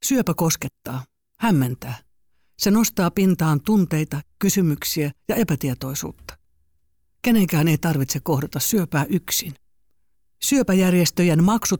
Syöpä koskettaa, hämmentää. Se nostaa pintaan tunteita, kysymyksiä ja epätietoisuutta. Kenenkään ei tarvitse kohdata syöpää yksin. Syöpäjärjestöjen maksut